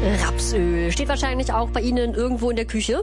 Rapsöl steht wahrscheinlich auch bei Ihnen irgendwo in der Küche.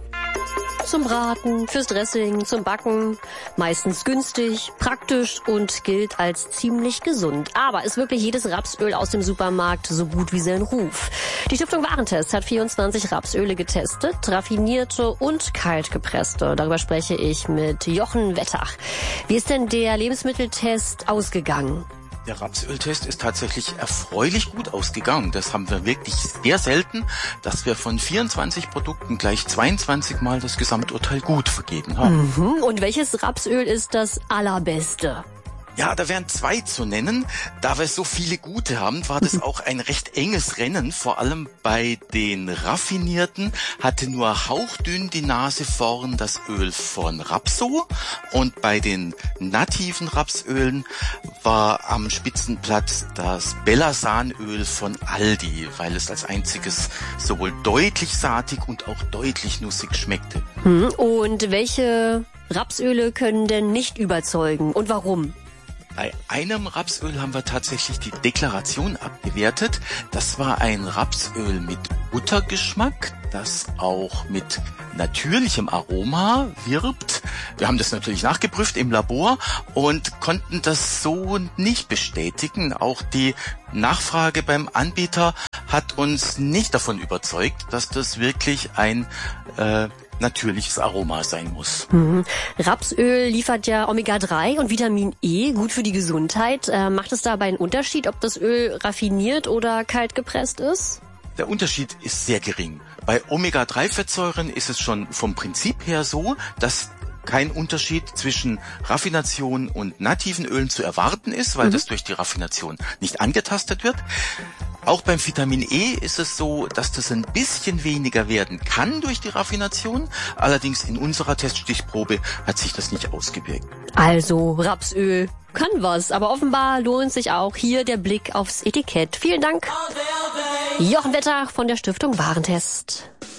Zum Braten, fürs Dressing, zum Backen. Meistens günstig, praktisch und gilt als ziemlich gesund. Aber ist wirklich jedes Rapsöl aus dem Supermarkt so gut wie sein Ruf? Die Stiftung Warentest hat 24 Rapsöle getestet, raffinierte und kaltgepresste. Darüber spreche ich mit Jochen Wettach. Wie ist denn der Lebensmitteltest ausgegangen? Der Rapsöltest ist tatsächlich erfreulich gut ausgegangen. Das haben wir wirklich sehr selten, dass wir von 24 Produkten gleich 22 Mal das Gesamturteil gut vergeben haben. Und welches Rapsöl ist das allerbeste? Ja, da wären 2 zu nennen. Da wir so viele gute haben, war das auch ein recht enges Rennen. Vor allem bei den raffinierten hatte nur hauchdünn die Nase vorn das Öl von Rapso. Und bei den nativen Rapsölen war am Spitzenplatz das Bellasanöl von Aldi, weil es als einziges sowohl deutlich saatig und auch deutlich nussig schmeckte. Und welche Rapsöle können denn nicht überzeugen und warum? Bei einem Rapsöl haben wir tatsächlich die Deklaration abgewertet. Das war ein Rapsöl mit Buttergeschmack, das auch mit natürlichem Aroma wirbt. Wir haben das natürlich nachgeprüft im Labor und konnten das so nicht bestätigen. Auch die Nachfrage beim Anbieter hat uns nicht davon überzeugt, dass das wirklich ein natürliches Aroma sein muss. Rapsöl liefert ja Omega-3 und Vitamin E, gut für die Gesundheit. Macht es dabei einen Unterschied, ob das Öl raffiniert oder kalt gepresst ist? Der Unterschied ist sehr gering. Bei Omega-3-Fettsäuren ist es schon vom Prinzip her so, dass kein Unterschied zwischen Raffination und nativen Ölen zu erwarten ist, weil das durch die Raffination nicht angetastet wird. Auch beim Vitamin E ist es so, dass das ein bisschen weniger werden kann durch die Raffination. Allerdings in unserer Teststichprobe hat sich das nicht ausgewirkt. Also Rapsöl kann was, aber offenbar lohnt sich auch hier der Blick aufs Etikett. Vielen Dank. Jochen Wettach von der Stiftung Warentest.